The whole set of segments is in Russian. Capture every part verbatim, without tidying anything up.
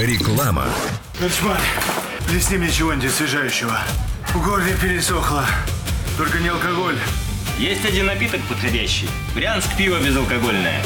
Реклама. Корчмарь, плесни мне чего-нибудь освежающего. В горле пересохло. Только не алкоголь. Есть один напиток подходящий. Брянск пиво безалкогольное.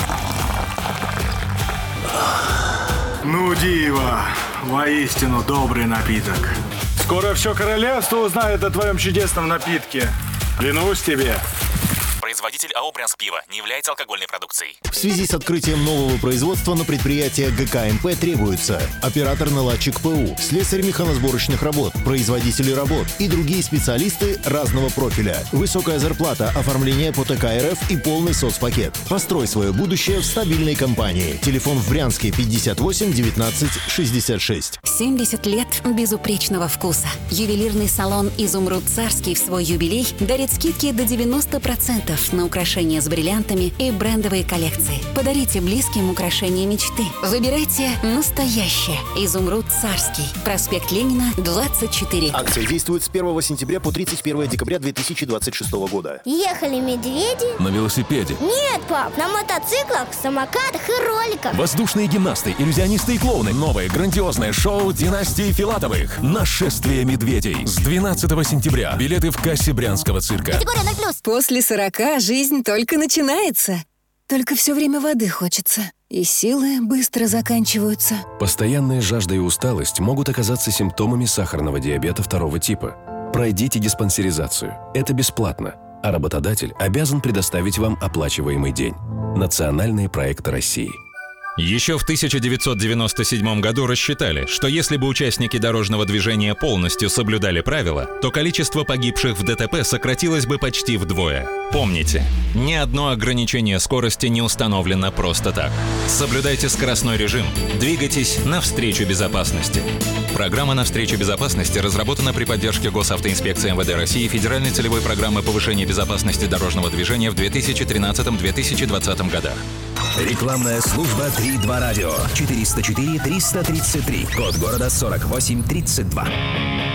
Ну, диво. Воистину добрый напиток. Скоро все королевство узнает о твоем чудесном напитке. Клянусь тебе. Производитель АО «Брянск пиво» не является алкогольной продукцией. В связи с открытием нового производства на предприятие ГК-МП требуется оператор-наладчик ПУ, слесарь механосборочных работ, производители работ и другие специалисты разного профиля. Высокая зарплата, оформление по ТК РФ и полный соцпакет. Построй свое будущее в стабильной компании. Телефон в Брянске пятьдесят восемь девятнадцать шестьдесят шесть. семьдесят лет безупречного вкуса. Ювелирный салон «Изумруд Царский» в свой юбилей дарит скидки до девяносто процентов на украшения с бриллиантами и брендовые коллекции. Подарите близким украшения мечты. Выбирайте настоящее. «Изумруд Царский». Проспект Ленина, двадцать четыре. Акция действует с первого сентября по тридцать первое декабря две тысячи двадцать шестого года. Ехали медведи? На велосипеде. Нет, пап, на мотоциклах, самокатах и роликах. Воздушные гимнасты, иллюзионисты и клоуны. Новое грандиозное шоу династии Филатовых. Нашествие медведей. С двенадцатого сентября. Билеты в кассе Брянского цирка. Категория ноль плюс. После сорока жизнь только начинается. Только все время воды хочется. И силы быстро заканчиваются. Постоянная жажда и усталость могут оказаться симптомами сахарного диабета второго типа. Пройдите диспансеризацию. Это бесплатно. А работодатель обязан предоставить вам оплачиваемый день. Национальные проекты России. Еще в тысяча девятьсот девяносто седьмом году рассчитали, что если бы участники дорожного движения полностью соблюдали правила, то количество погибших в ДТП сократилось бы почти вдвое. Помните, ни одно ограничение скорости не установлено просто так. Соблюдайте скоростной режим, двигайтесь навстречу безопасности. Программа «Навстречу безопасности» разработана при поддержке Госавтоинспекции МВД России и Федеральной целевой программы повышения безопасности дорожного движения в две тысячи тринадцатом — две тысячи двадцатом годах. Рекламная служба три два радио. четыреста четыре триста тридцать три. Код города сорок восемь тридцать два.